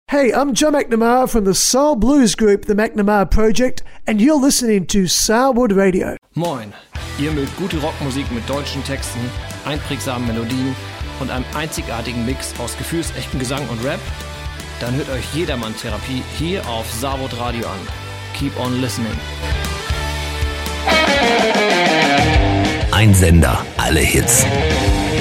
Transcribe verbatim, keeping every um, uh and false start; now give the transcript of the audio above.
Hey, I'm Joe McNamara from the soul blues group The McNamara Project and you're listening to Sourwood Radio. Moin, ihr mögt gute Rockmusik mit deutschen Texten, einprägsamen Melodien und einem einzigartigen Mix aus gefühlsechtem Gesang und Rap? Dann hört euch Jedermann Therapie hier auf Sourwood Radio an. Keep on listening. Ein Sender, alle Hits.